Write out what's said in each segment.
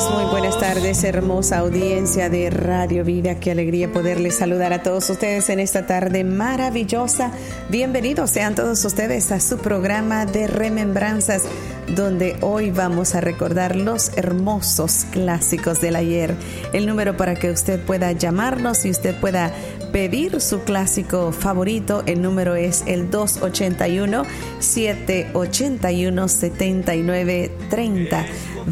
muy buenas tardes, hermosa audiencia de Radio Vida. Qué alegría poderles saludar a todos ustedes en esta tarde maravillosa. Bienvenidos sean todos ustedes a su programa de Remembranzas, donde hoy vamos a recordar los hermosos clásicos del ayer. El número para que usted pueda llamarnos y usted pueda pedir su clásico favorito, el número es el 281-781-7930.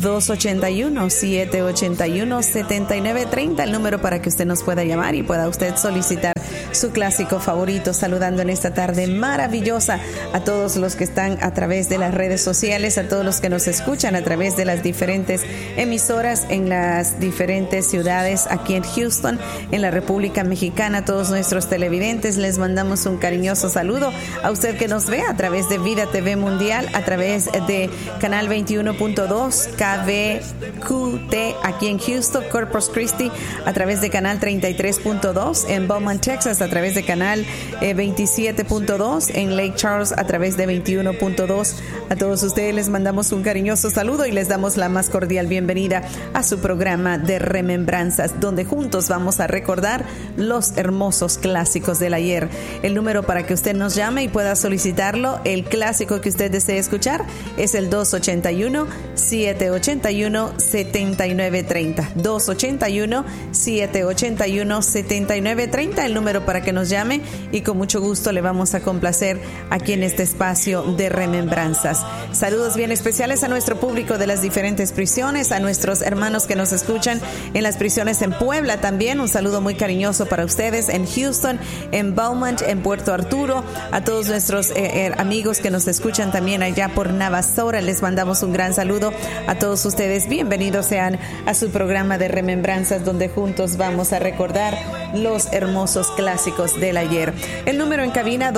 281-781-7930, el número para que usted nos pueda llamar y pueda usted solicitar su clásico favorito. Saludando en esta tarde maravillosa a todos los que están a través de las redes sociales, a todos los que nos escuchan a través de las diferentes emisoras en las diferentes ciudades aquí en Houston, en la República Mexicana. A todos nuestros televidentes les mandamos un cariñoso saludo. A usted que nos ve a través de Vida TV Mundial, a través de Canal 21.2 KBQT aquí en Houston, Corpus Christi, a través de Canal 33.2 en Beaumont, Texas, a través de Canal 27.2 en Lake Charles, a través de 21.2. A todos ustedes les mandamos un cariñoso saludo y les damos la más cordial bienvenida a su programa de Remembranzas, donde juntos vamos a recordar los hermosos clásicos del ayer. El número para que usted nos llame y pueda solicitarlo, el clásico que usted desee escuchar, es el 281-781-7930. 281-781-7930, el número para que nos llame y con mucho gusto le vamos a complacer aquí en este espacio de Remembranzas. Saludos bien especiales a nuestro público de las diferentes prisiones, a nuestros hermanos que nos escuchan en las prisiones en Puebla también. Un saludo muy cariñoso para ustedes en Houston, en Beaumont, en Puerto Arturo. A todos nuestros amigos que nos escuchan también allá por Navasota, les mandamos un gran saludo a todos ustedes. Bienvenidos sean a su programa de Remembranzas, donde juntos vamos a recordar los hermosos clásicos del ayer. El número en cabina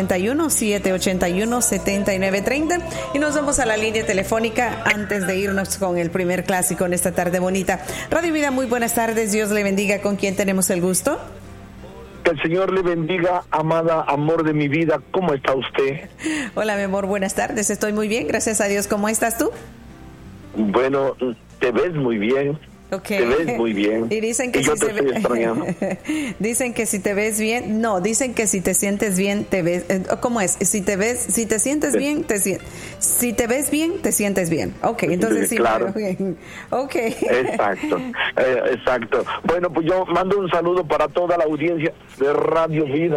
281-781-7930 y nos vamos a la línea telefónica antes de irnos con el primer clásico en esta tarde bonita. Radio Vida, muy buenas tardes, Dios le bendiga. ¿Con quién tenemos el gusto? Que el Señor le bendiga, amada, amor de mi vida. ¿Cómo está usted? Hola, mi amor, buenas tardes. Estoy muy bien, gracias a Dios. ¿Cómo estás tú? Bueno, te ves muy bien. Okay. Te ves muy bien. Y dicen que y yo te estoy extrañando. Dicen que si te ves bien, no, dicen que si te sientes bien, te ves. ¿Cómo es? Si te sientes bien, si te ves bien, te sientes bien. Okay, entonces sí, claro. Me veo bien. Okay. Exacto, exacto. Bueno, pues yo mando un saludo para toda la audiencia de Radio Vida,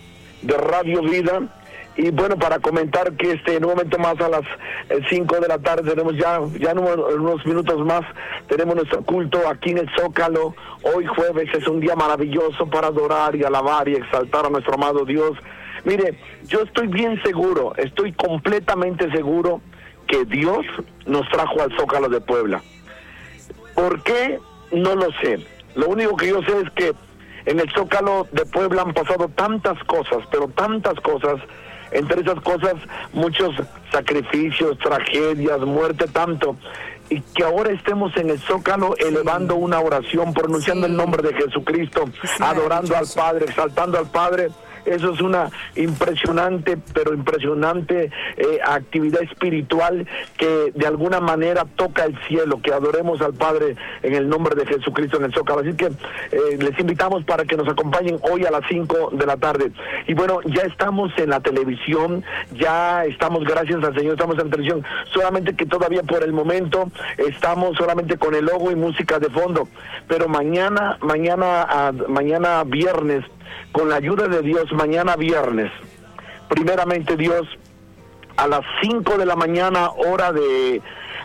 Y bueno, para comentar que en un momento más a las 5 de la tarde tenemos ya en unos minutos más, tenemos nuestro culto aquí en el Zócalo. Hoy jueves es un día maravilloso para adorar y alabar y exaltar a nuestro amado Dios. Mire, yo estoy bien seguro, estoy completamente seguro que Dios nos trajo al Zócalo de Puebla. ¿Por qué? No lo sé. Lo único que yo sé es que en el Zócalo de Puebla han pasado tantas cosas, pero tantas cosas. Entre esas cosas, muchos sacrificios, tragedias, muerte, tanto. Y que ahora estemos en el Zócalo elevando una oración, pronunciando el nombre de Jesucristo, adorando al Padre, exaltando al Padre. Eso es una impresionante actividad espiritual que de alguna manera toca el cielo, que adoremos al Padre en el nombre de Jesucristo en el Zócalo. Así que les invitamos para que nos acompañen hoy a las 5 de la tarde. Y bueno, ya estamos en la televisión, ya estamos, gracias al Señor, estamos en la televisión, solamente que todavía por el momento estamos solamente con el logo y música de fondo. Pero mañana viernes, con la ayuda de Dios, mañana viernes, primeramente Dios, a las 5 de la mañana hora de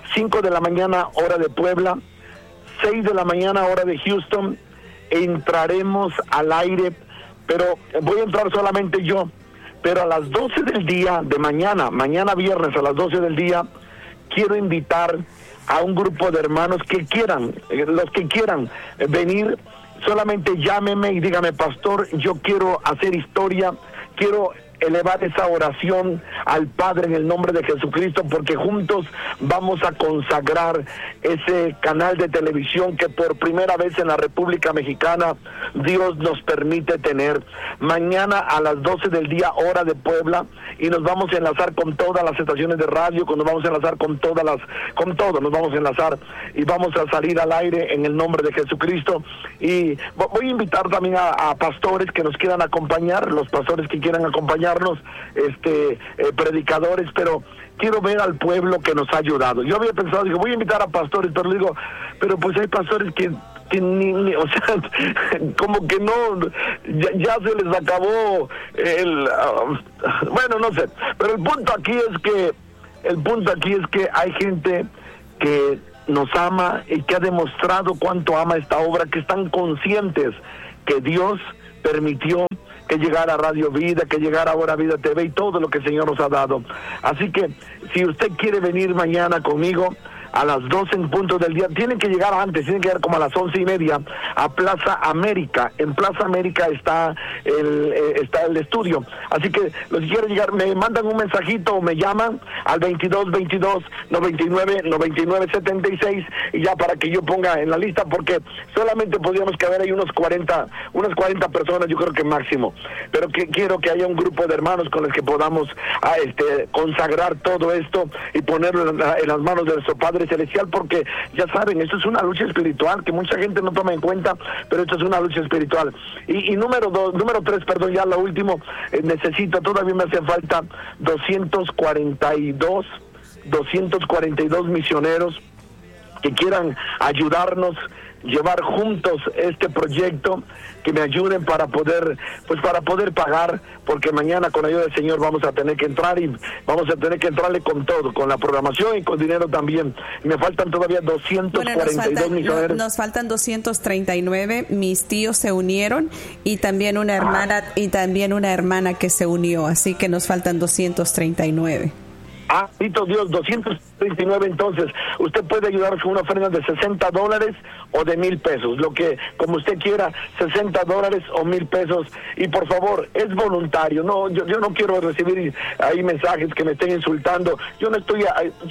Puebla, 6 de la mañana hora de Houston, entraremos al aire, pero voy a entrar solamente yo, pero a las 12 del día de mañana viernes a las 12 del día, quiero invitar a un grupo de hermanos que quieran, los que quieran venir. Solamente llámeme y dígame: pastor, yo quiero hacer historia, quiero elevar esa oración al Padre en el nombre de Jesucristo, porque juntos vamos a consagrar ese canal de televisión que por primera vez en la República Mexicana Dios nos permite tener. Mañana a las 12 del día, hora de Puebla, y nos vamos a enlazar con todas las estaciones de radio, nos vamos a enlazar con todo, nos vamos a enlazar y vamos a salir al aire en el nombre de Jesucristo. Y voy a invitar también a pastores que nos quieran acompañar, los pastores que quieran acompañarnos, predicadores, pero quiero ver al pueblo que nos ha ayudado. Yo había pensado, digo, voy a invitar a pastores, pero digo, pero pues hay pastores que o sea, como que no, ya se les acabó bueno, no sé, pero el punto aquí es que hay gente que nos ama y que ha demostrado cuánto ama esta obra, que están conscientes que Dios permitió que llegara Radio Vida, que llegara ahora Vida TV y todo lo que el Señor nos ha dado. Así que si usted quiere venir mañana conmigo a las 12 en punto del día, tienen que llegar antes, tienen que llegar como a las 11:30 a Plaza América. En Plaza América está el estudio. Así que los que quieran llegar, me mandan un mensajito o me llaman al 2222-99-9976 y ya para que yo ponga en la lista, porque solamente podríamos caber ahí unas 40 personas, yo creo que máximo. Pero quiero que haya un grupo de hermanos con los que podamos consagrar todo esto y ponerlo en las manos de nuestro Padre Celestial, porque ya saben, esto es una lucha espiritual que mucha gente no toma en cuenta, pero esto es una lucha espiritual. Y número 3, ya lo último, todavía me hace falta 242 misioneros que quieran ayudarnos, llevar juntos este proyecto, que me ayuden para poder pagar, porque mañana con la ayuda del Señor vamos a tener que entrar y vamos a tener que entrarle con todo, con la programación y con dinero también. Me faltan todavía 242 misioneros. Nos faltan 239, mis tíos se unieron y también una hermana que se unió, así que nos faltan 239. Bendito Dios, 239. Entonces, usted puede ayudarnos con una ofrenda de $60 o de $1,000, lo que, como usted quiera, $60 o $1,000. Y por favor, es voluntario. No, yo no quiero recibir ahí mensajes que me estén insultando. Yo no estoy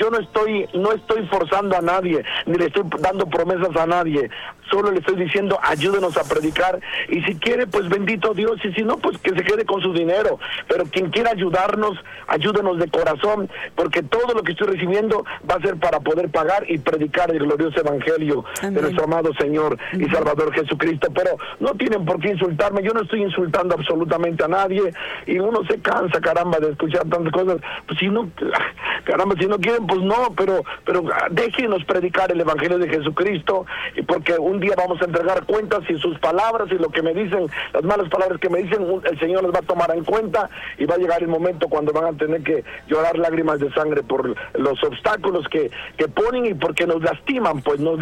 forzando a nadie, ni le estoy dando promesas a nadie. Solo le estoy diciendo, ayúdenos a predicar, y si quiere, pues bendito Dios, y si no, pues que se quede con su dinero. Pero quien quiera ayudarnos, ayúdenos de corazón, porque todo lo que estoy recibiendo va a ser para poder pagar y predicar el glorioso evangelio de nuestro amado Señor y Salvador Jesucristo. Pero no tienen por qué insultarme, yo no estoy insultando absolutamente a nadie, y uno se cansa, caramba, de escuchar tantas cosas. Pues si no quieren, pues no, pero déjenos predicar el evangelio de Jesucristo, y porque un día vamos a entregar cuentas, y sus palabras y lo que me dicen, las malas palabras que me dicen, el Señor las va a tomar en cuenta, y va a llegar el momento cuando van a tener que llorar lágrimas de sangre por los obstáculos que ponen, y porque nos lastiman,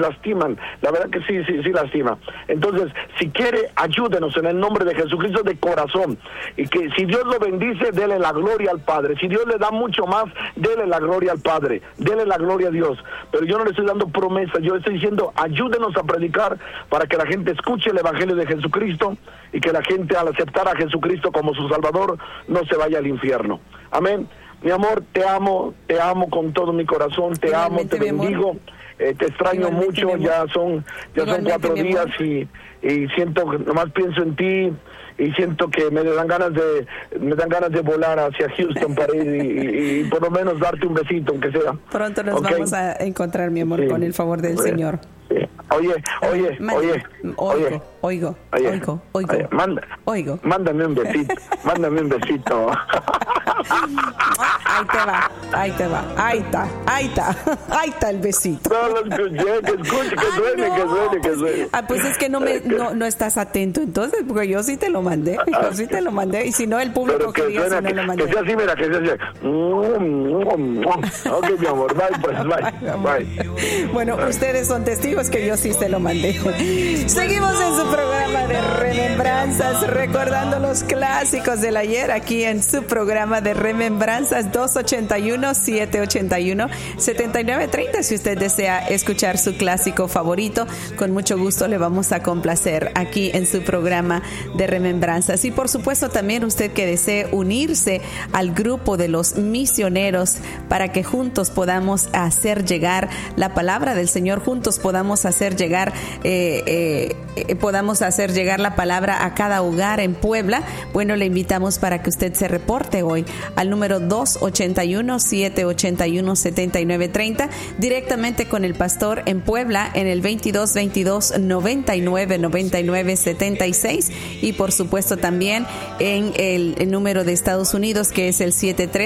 la verdad que sí lastima. Entonces, si quiere, ayúdenos en el nombre de Jesucristo de corazón, y que si Dios lo bendice, dele la gloria al Padre. Si Dios le da mucho más, dele la gloria al Padre, dele la gloria a Dios. Pero yo no le estoy dando promesas, yo le estoy diciendo, ayúdenos a predicar para que la gente escuche el evangelio de Jesucristo, y que la gente, al aceptar a Jesucristo como su Salvador, no se vaya al infierno. Amén. Mi amor, te amo con todo mi corazón, te amo, te bendigo, te extraño mucho, ya son 4 días y siento, nomás pienso en ti, y siento que me dan ganas de volar hacia Houston para ir y por lo menos darte un besito, aunque sea. Pronto nos vamos a encontrar, mi amor, con el favor del Señor. Sí. Oigo. Mándame un besito, Ahí está el besito. No lo escuché, que suene. Pues es que no estás atento, entonces, porque yo sí te lo mandé, y si no, el público quería, si no lo mandé. Que sea así, mira, que sea así. Ok, mi amor, bye. Bueno, ustedes son testigos que yo sí se lo mandé. Seguimos en su programa de remembranzas, recordando los clásicos del ayer, aquí en su programa programa de Remembranzas, 281-781-7930. Si usted desea escuchar su clásico favorito, con mucho gusto le vamos a complacer aquí en su programa de Remembranzas. Y por supuesto también usted que desee unirse al grupo de los misioneros para que juntos podamos hacer llegar la palabra del Señor, juntos podamos hacer llegar la palabra a cada hogar en Puebla. Bueno, le invitamos para que usted se reporte hoy al número 281-781-7930 directamente con el pastor en Puebla en el 2222-99-99-76 y por supuesto también en el número de Estados Unidos que es el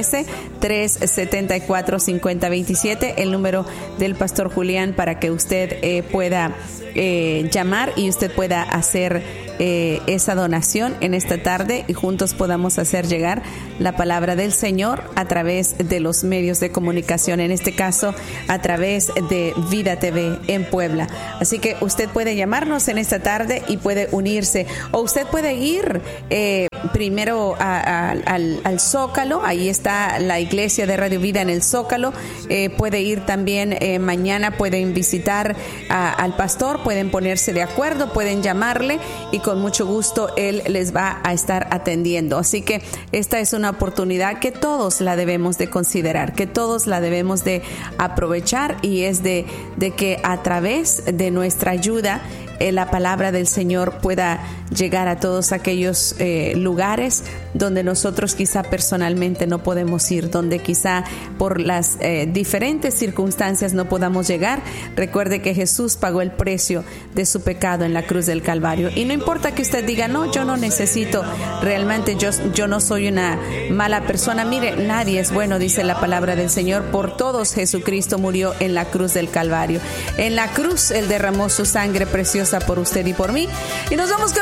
713-374-5027, el número del pastor Julián para que usted pueda llamar y usted pueda hacer esa donación en esta tarde y juntos podamos hacer llegar la palabra del Señor a través de los medios de comunicación, en este caso a través de Vida TV en Puebla. Así que usted puede llamarnos en esta tarde y puede unirse, o usted puede ir primero al Zócalo. Ahí está la iglesia de Radio Vida en el Zócalo. Puede ir también mañana, pueden visitar al pastor, pueden ponerse de acuerdo, pueden llamarle y con mucho gusto él les va a estar atendiendo. Así que esta es una oportunidad que todos la debemos de considerar, que todos la debemos de aprovechar, y es de que a través de nuestra ayuda la palabra del Señor pueda llegar a todos aquellos lugares donde nosotros quizá personalmente no podemos ir, donde quizá por las diferentes circunstancias no podamos llegar. Recuerde que Jesús pagó el precio de su pecado en la cruz del Calvario, y no importa que usted diga, no, yo no necesito, realmente yo no soy una mala persona. Mire, nadie es bueno, dice la palabra del Señor. Por todos Jesucristo murió en la cruz del Calvario. En la cruz Él derramó su sangre preciosa por usted y por mí. Y nos vamos con